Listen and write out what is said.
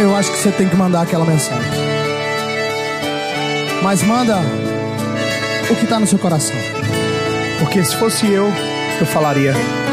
eu acho que você tem que mandar aquela mensagem. Mas manda o que tá no seu coração. Porque se fosse eu falaria: